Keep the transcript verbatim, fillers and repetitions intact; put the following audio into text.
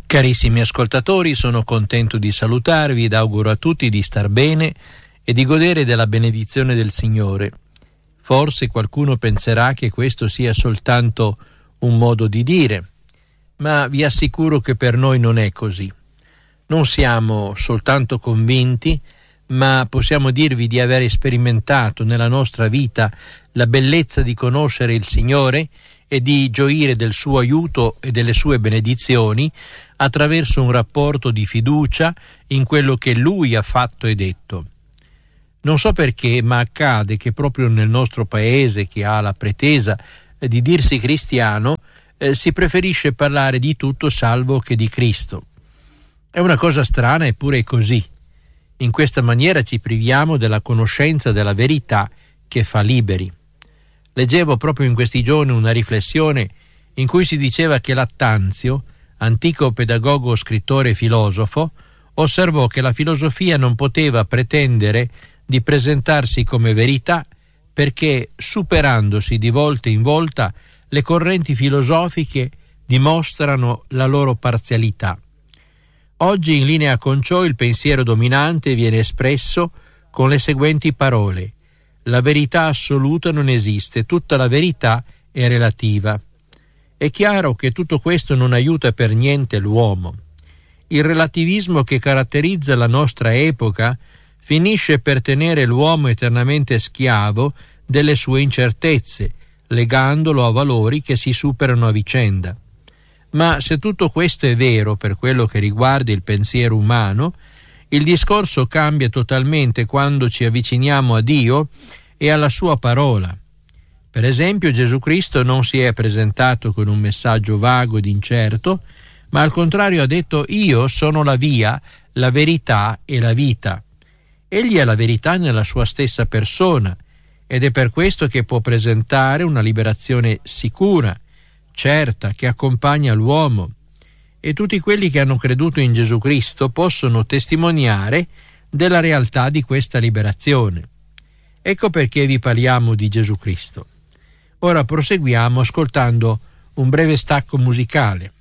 Carissimi ascoltatori, sono contento di salutarvi ed auguro a tutti di star bene e di godere della benedizione del Signore. Forse qualcuno penserà che questo sia soltanto un modo di dire, ma vi assicuro che per noi non è così. Non siamo soltanto convinti, ma possiamo dirvi di aver sperimentato nella nostra vita la bellezza di conoscere il Signore e di gioire del suo aiuto e delle sue benedizioni attraverso un rapporto di fiducia in quello che Lui ha fatto e detto. Non so perché, ma accade che proprio nel nostro paese, che ha la pretesa di dirsi cristiano, eh, si preferisce parlare di tutto salvo che di Cristo. È una cosa strana, eppure è così. In questa maniera ci priviamo della conoscenza della verità che fa liberi. Leggevo proprio in questi giorni una riflessione in cui si diceva che Lattanzio, antico pedagogo, scrittore e filosofo, osservò che la filosofia non poteva pretendere di presentarsi come verità perché, superandosi di volta in volta, le correnti filosofiche dimostrano la loro parzialità. Oggi, in linea con ciò, il pensiero dominante viene espresso con le seguenti parole: la verità assoluta non esiste, tutta la verità è relativa. È chiaro che tutto questo non aiuta per niente l'uomo. Il relativismo che caratterizza la nostra epoca finisce per tenere l'uomo eternamente schiavo delle sue incertezze, legandolo a valori che si superano a vicenda. Ma se tutto questo è vero per quello che riguarda il pensiero umano, il discorso cambia totalmente quando ci avviciniamo a Dio e alla sua parola. Per esempio, Gesù Cristo non si è presentato con un messaggio vago ed incerto, ma al contrario ha detto: io sono la via, la verità e la vita. Egli è la verità nella sua stessa persona ed è per questo che può presentare una liberazione sicura, certa, che accompagna l'uomo. E tutti quelli che hanno creduto in Gesù Cristo possono testimoniare della realtà di questa liberazione. Ecco perché vi parliamo di Gesù Cristo. Ora proseguiamo ascoltando un breve stacco musicale.